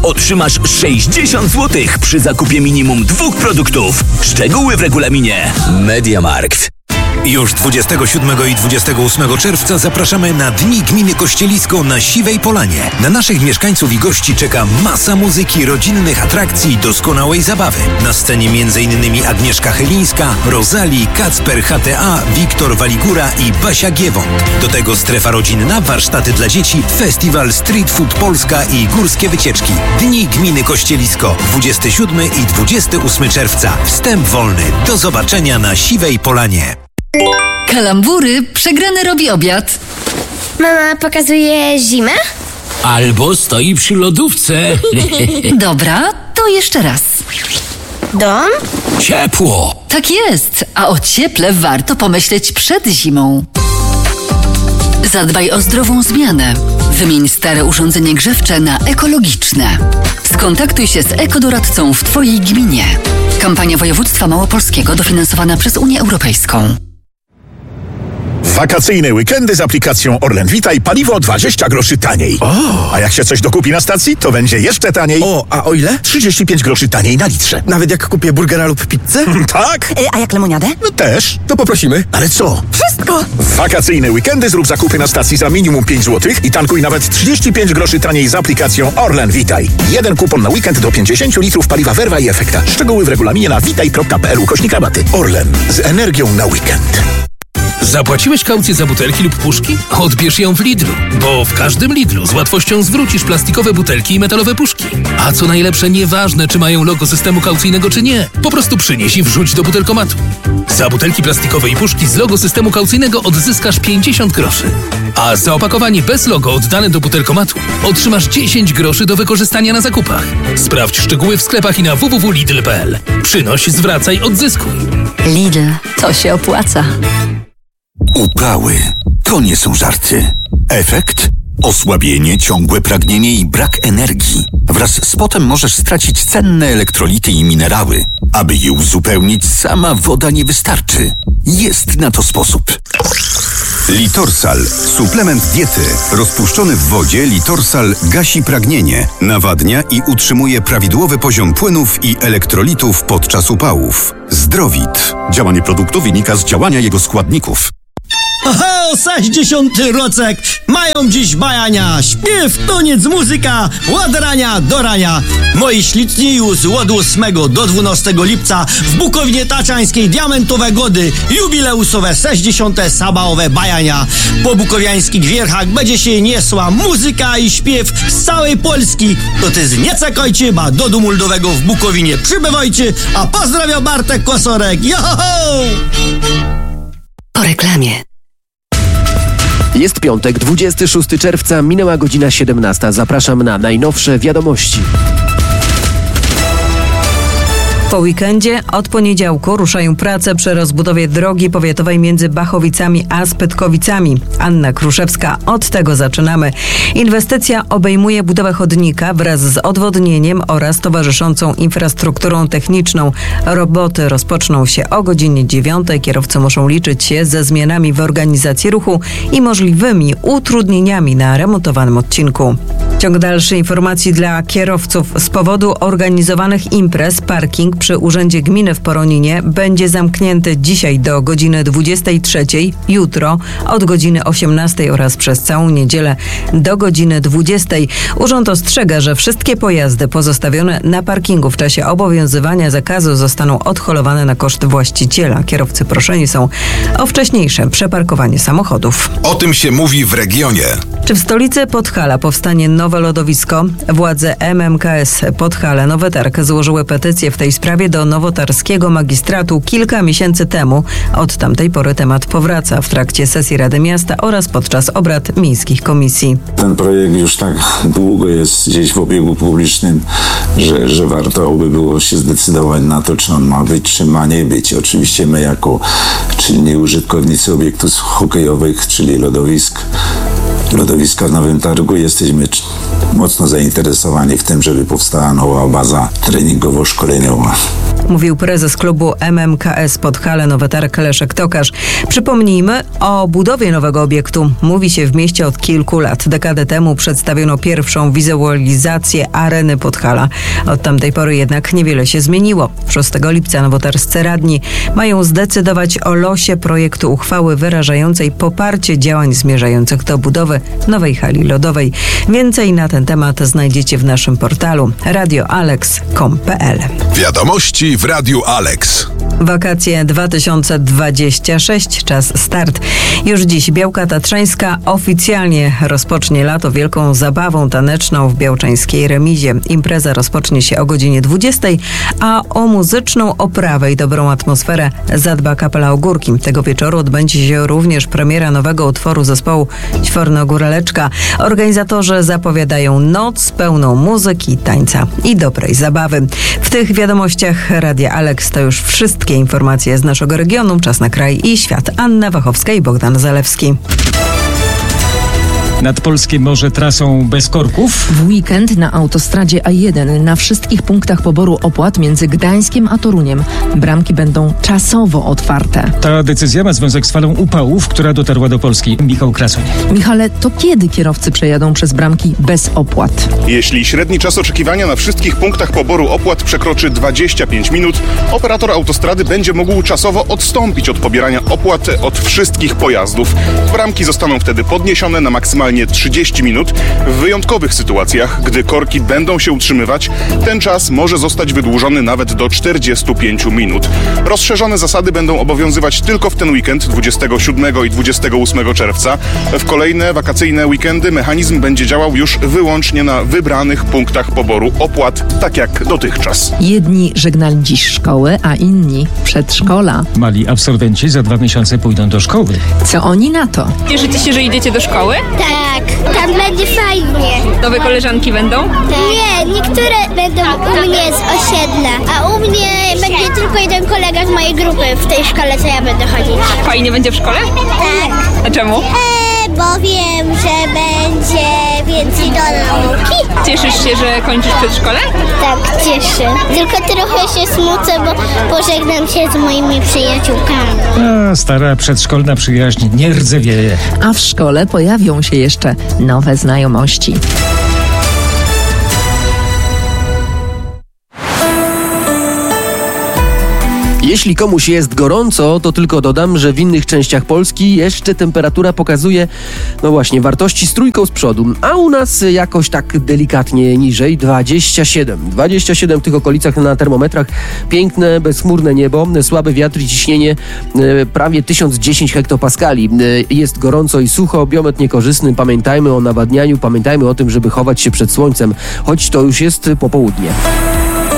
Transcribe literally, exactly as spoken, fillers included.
otrzymasz sześćdziesiąt złotych przy zakupie minimum dwóch produktów. Szczegóły w regulaminie. MediaMarkt. Już dwudziestego siódmego i dwudziestego ósmego czerwca zapraszamy na Dni Gminy Kościelisko na Siwej Polanie. Na naszych mieszkańców i gości czeka masa muzyki, rodzinnych atrakcji i doskonałej zabawy. Na scenie między innymi Agnieszka Chylińska, Rozali, Kacper H T A, Wiktor Waligura i Basia Giewont. Do tego strefa rodzinna, warsztaty dla dzieci, festiwal Street Food Polska i górskie wycieczki. Dni Gminy Kościelisko, dwudziestego siódmego i dwudziestego ósmego czerwca. Wstęp wolny. Do zobaczenia na Siwej Polanie. Kalambury, przegrany robi obiad. Mama pokazuje zimę? Albo stoi przy lodówce. Dobra, to jeszcze raz. Dom? Ciepło. Tak jest, a o cieple warto pomyśleć przed zimą. Zadbaj o zdrową zmianę. Wymień stare urządzenie grzewcze na ekologiczne. Skontaktuj się z ekodoradcą w Twojej gminie. Kampania Województwa Małopolskiego dofinansowana przez Unię Europejską. Wakacyjne weekendy z aplikacją Orlen Witaj, paliwo dwadzieścia groszy taniej. O! A jak się coś dokupi na stacji, to będzie jeszcze taniej. O, a o ile? trzydzieści pięć groszy taniej na litrze. Nawet jak kupię burgera lub pizzę? Tak? Y, a jak lemoniadę? No też. To poprosimy. Ale co? Wszystko! W wakacyjne weekendy zrób zakupy na stacji za minimum pięć złotych i tankuj nawet trzydzieści pięć groszy taniej z aplikacją Orlen Witaj. Jeden kupon na weekend do pięćdziesiąt litrów paliwa Verva i Efekta. Szczegóły w regulaminie na witaj kropka p l ukośnik rabaty. Orlen. Z energią na weekend. Zapłaciłeś kaucję za butelki lub puszki? Odbierz ją w Lidlu, bo w każdym Lidlu z łatwością zwrócisz plastikowe butelki i metalowe puszki. A co najlepsze, nieważne czy mają logo systemu kaucyjnego czy nie, po prostu przynieś i wrzuć do butelkomatu. Za butelki plastikowe i puszki z logo systemu kaucyjnego odzyskasz pięćdziesiąt groszy. A za opakowanie bez logo oddane do butelkomatu otrzymasz dziesięć groszy do wykorzystania na zakupach. Sprawdź szczegóły w sklepach i na w w w kropka lidl kropka p l. Przynoś, zwracaj, odzyskuj. Lidl, to się opłaca. Uprały. To nie są żarty. Efekt? Osłabienie, ciągłe pragnienie i brak energii. Wraz z potem możesz stracić cenne elektrolity i minerały. Aby je uzupełnić, sama woda nie wystarczy. Jest na to sposób. Litorsal. Suplement diety. Rozpuszczony w wodzie Litorsal gasi pragnienie, nawadnia i utrzymuje prawidłowy poziom płynów i elektrolitów podczas upałów. Zdrowit. Działanie produktu wynika z działania jego składników. Oho, sześćdziesiąty rocek, mają dziś bajania, śpiew, toniec, muzyka, od rania do rania. Moi śliczni już od ósmego do dwunastego lipca w Bukowinie Taczańskiej diamentowe gody, jubileusowe sześćdziesiąte sabaowe bajania. Po bukowiańskich wierchach będzie się niesła muzyka i śpiew z całej Polski. To ty nie czekajcie, ba do domu ludowego w Bukowinie przybywajcie, a pozdrawia Bartek Kosorek. Joho! Po reklamie. Jest piątek, dwudziestego szóstego czerwca, minęła godzina siedemnasta. Zapraszam na najnowsze wiadomości. Po weekendzie od poniedziałku ruszają prace przy rozbudowie drogi powiatowej między Bachowicami a Spytkowicami. Anna Kruszewska, od tego zaczynamy. Inwestycja obejmuje budowę chodnika wraz z odwodnieniem oraz towarzyszącą infrastrukturą techniczną. Roboty rozpoczną się o godzinie dziewiątej. Kierowcy muszą liczyć się ze zmianami w organizacji ruchu i możliwymi utrudnieniami na remontowanym odcinku. Ciąg dalszy informacji dla kierowców. Z powodu organizowanych imprez parking przy Urzędzie Gminy w Poroninie będzie zamknięty dzisiaj do godziny dwudziestej trzeciej, jutro od godziny osiemnastej oraz przez całą niedzielę do godziny dwudziestej. Urząd ostrzega, że wszystkie pojazdy pozostawione na parkingu w czasie obowiązywania zakazu zostaną odholowane na koszt właściciela. Kierowcy proszeni są o wcześniejsze przeparkowanie samochodów. O tym się mówi w regionie. Czy w stolicy Podhala powstanie nowe lodowisko? Władze M M K S Podhale Nowy Targ złożyły petycję w tej sprawie do nowotarskiego magistratu kilka miesięcy temu. Od tamtej pory temat powraca w trakcie sesji Rady Miasta oraz podczas obrad miejskich komisji. Ten projekt już tak długo jest gdzieś w obiegu publicznym, że, że warto by było się zdecydować na to, czy on ma być, czy ma nie być. Oczywiście my jako czynni użytkownicy obiektów hokejowych, czyli lodowisk, lodowiska w Nowym Targu, jesteśmy mocno zainteresowani w tym, żeby powstała nowa baza treningowo-szkoleniowa. mówił prezes klubu M M K S Podhale Nowy Targ Leszek Tokarz. Przypomnijmy, o budowie nowego obiektu mówi się w mieście od kilku lat. Dekadę temu przedstawiono pierwszą wizualizację areny Podhala. Od tamtej pory jednak niewiele się zmieniło. szóstego lipca nowotarscy radni mają zdecydować o losie projektu uchwały wyrażającej poparcie działań zmierzających do budowy nowej hali lodowej. Więcej na ten temat znajdziecie w naszym portalu radio alex kropka com kropka p l. Wiadomości w Radiu Alex. Wakacje dwa tysiące dwudziesty szósty, czas start. Już dziś Białka Tatrzańska oficjalnie rozpocznie lato wielką zabawą taneczną w białczańskiej remizie. Impreza rozpocznie się o godzinie dwudziestej, a o muzyczną oprawę i dobrą atmosferę zadba Kapela Ogórki. Tego wieczoru odbędzie się również premiera nowego utworu zespołu Ćworno-Góraleczka. Organizatorzy zapowiadają noc pełną muzyki, tańca i dobrej zabawy. W tych wiadomościach Radia Alex to już wszystkie informacje z naszego regionu. Czas na kraj i świat. Anna Wachowska i Bogdan Zalewski. Nad polskie morze trasą bez korków. W weekend na autostradzie A jeden na wszystkich punktach poboru opłat między Gdańskiem a Toruniem bramki będą czasowo otwarte. Ta decyzja ma związek z falą upałów, która dotarła do Polski. Michał Krasuń. Michale, to kiedy kierowcy przejadą przez bramki bez opłat? Jeśli średni czas oczekiwania na wszystkich punktach poboru opłat przekroczy dwadzieścia pięć minut, operator autostrady będzie mógł czasowo odstąpić od pobierania opłat od wszystkich pojazdów. Bramki zostaną wtedy podniesione na maksymalnie trzydzieści minut. W wyjątkowych sytuacjach, gdy korki będą się utrzymywać, ten czas może zostać wydłużony nawet do czterdziestu pięciu minut. Rozszerzone zasady będą obowiązywać tylko w ten weekend dwudziestego siódmego i dwudziestego ósmego czerwca. W kolejne wakacyjne weekendy mechanizm będzie działał już wyłącznie na wybranych punktach poboru opłat, tak jak dotychczas. Jedni żegnali dziś szkoły, a inni przedszkola. Mali absolwenci za dwa miesiące pójdą do szkoły. Co oni na to? Cieszycie się, że idziecie do szkoły? Tak, tam będzie fajnie. Nowe koleżanki będą? Tak. Nie, niektóre będą u mnie z osiedla, a u mnie będzie tylko jeden kolega z mojej grupy w tej szkole, co ja będę chodzić. Fajnie będzie w szkole? Tak. A czemu? E, bo wiem, że będzie więcej do nauki. Cieszysz się, że kończysz przedszkole? Tak, cieszę. Tylko trochę się smucę, bo pożegnam się z moimi przyjaciółkami. A, stara przedszkolna przyjaźń nie rdzewieje. A w szkole pojawią się jeszcze nowe znajomości. Jeśli komuś jest gorąco, to tylko dodam, że w innych częściach Polski jeszcze temperatura pokazuje, no właśnie, wartości z trójką z przodu, a u nas jakoś tak delikatnie niżej, dwadzieścia siedem. dwadzieścia siedem w tych okolicach na termometrach, piękne, bezchmurne niebo, słaby wiatr i ciśnienie e, prawie tysiąc dziesięć hektopaskali. E, jest gorąco i sucho, biometr niekorzystny, pamiętajmy o nawadnianiu, pamiętajmy o tym, żeby chować się przed słońcem, choć to już jest popołudnie.